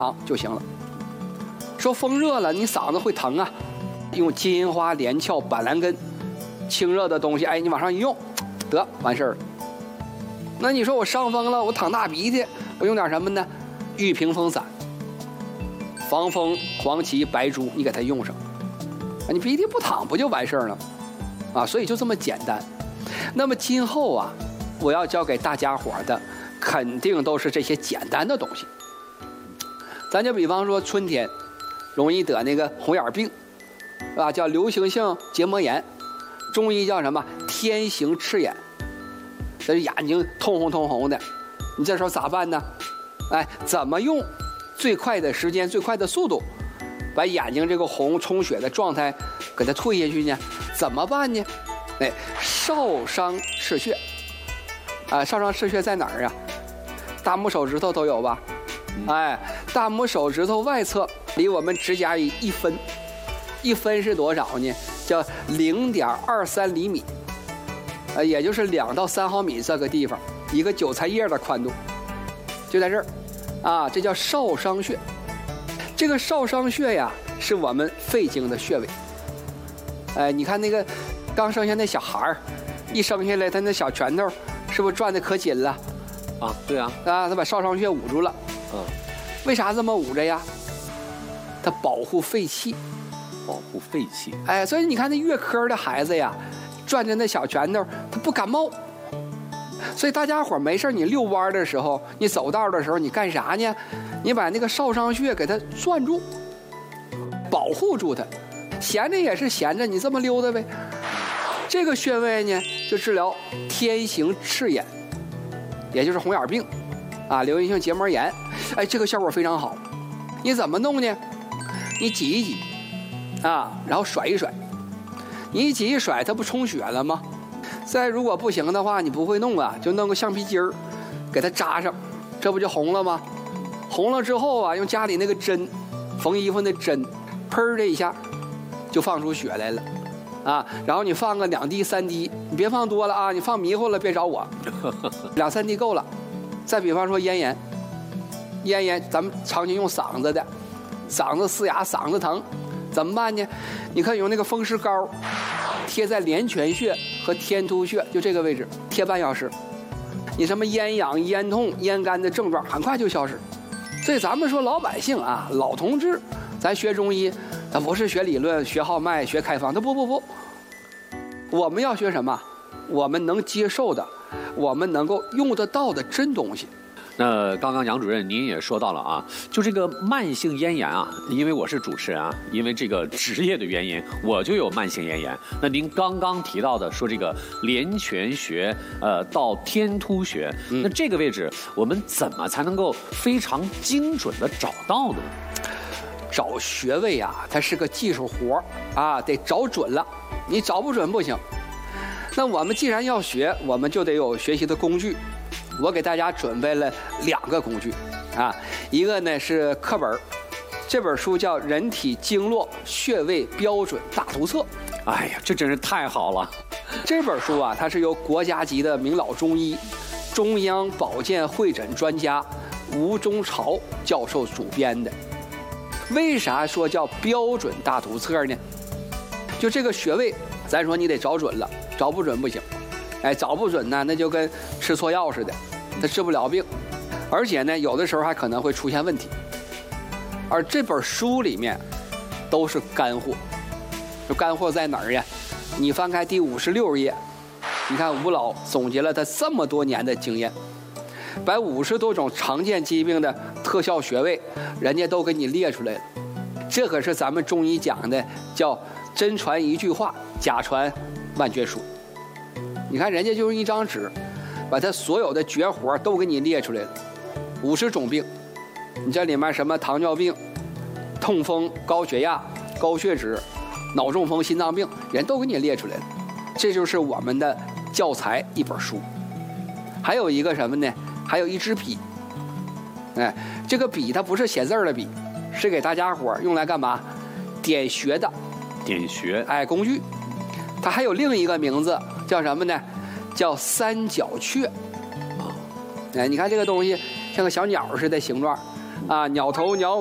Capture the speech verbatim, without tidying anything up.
就行了。说风热了，你嗓子会疼啊，用金银花、连翘、板蓝根，清热的东西，哎，你往上一用，得完事儿了。那你说我伤风了，我淌大鼻涕，我用点什么呢？玉屏风散、防风、黄芪、白术，你给它用上，你鼻涕不淌不就完事儿了？啊，所以就这么简单。那么今后啊，我要教给大家伙的，肯定都是这些简单的东西。咱就比方说春天容易得那个红眼病，是吧？叫流行性结膜炎，中医叫什么？天行赤眼，这眼睛通红通红的，你这时候咋办呢？哎，怎么用最快的时间、最快的速度，把眼睛这个红充血的状态给它退下去呢？怎么办呢？哎，少商赤穴，啊，少商赤穴在哪儿啊？大拇手指头都有吧？哎，大拇手指头外侧离我们指甲一分，一分是多少呢？叫零点二三厘米，呃，也就是两到三毫米这个地方，一个韭菜叶的宽度，就在这儿，啊，这叫少商穴。这个少商穴呀，是我们肺经的穴位。哎，你看那个刚生下那小孩儿，一生下来他那小拳头是不是转的可紧了？ 啊，对啊， 啊，他把少商穴捂住了。 嗯， 为啥这么捂着呀？它保护肺气， 保护肺气。 哎，所以你看那月科的孩子呀，转着那小拳头，他不感冒。所以大家伙没事你遛弯的时候，你走道的时候，你干啥呢？你把那个少商穴给它攥住，保护住它。闲着也是闲着，你这么溜达呗。这个穴位呢，就治疗天行赤眼，也就是红眼病，啊，流行性结膜炎。哎，这个效果非常好。你怎么弄呢？你挤一挤，啊，然后甩一甩。你一挤一甩，它不充血了吗？再如果不行的话，你不会弄啊，就弄个橡皮筋儿，给它扎上，这不就红了吗？红了之后啊，用家里那个针，缝衣服那针，砰的一下，就放出血来了，啊，然后你放个两滴三滴，你别放多了啊，你放迷糊了别找我，两三滴够了。再比方说咽炎，咽炎咱们常年用嗓子的，嗓子嘶哑，嗓子疼，怎么办呢？你看用那个风湿膏贴在连泉穴和天突穴，就这个位置贴半小时，你什么咽痒、咽痛、咽干的症状很快就消失。所以咱们说老百姓啊，老同志，咱学中医，他不是学理论、学号脉、学开方，他不不不，我们要学什么？我们能接受的，我们能够用得到的真东西。 那刚刚杨主任您也说到了啊，就这个慢性咽炎啊，因为我是主持人啊，因为这个职业的原因，我就有慢性咽炎。那您刚刚提到的说这个连泉穴，呃，到天突穴，嗯、那这个位置我们怎么才能够非常精准的找到呢？ 找穴位啊，它是个技术活啊，得找准了，你找不准不行。那我们既然要学，我们就得有学习的工具。我给大家准备了两个工具，啊，一个呢是课本，这本书叫《人体经络穴位标准大图册》。 哎呀，这真是太好了！ 这本书啊，它是由国家级的名老中医、中央保健会诊专家吴中朝教授主编的。为啥说叫标准大图册呢？就这个穴位，咱说你得找准了，找不准不行。哎，找不准呢，那就跟吃错药似的，它治不了病，而且呢，有的时候还可能会出现问题。而这本书里面都是干货，这干货在哪儿呀？你翻开第五十六页，你看吴老总结了他这么多年的经验，把五十多种常见疾病的特效穴位，人家都给你列出来了。这可是咱们中医讲的叫真传一句话，假传万卷书。你看人家就是一张纸，把他所有的绝活都给你列出来了，五十种病，你这里面什么糖尿病、痛风、高血压、高血脂、脑中风、心脏病，人都给你列出来了。这就是我们的教材一本书。还有一个什么呢？还有一支笔，哎，这个笔它不是写字的笔，是给大家伙用来干嘛？点穴的， 点穴， 哎，工具。它还有另一个名字叫什么呢？叫三角雀。哎，你看这个东西像个小鸟似的形状， 啊，鸟头鸟。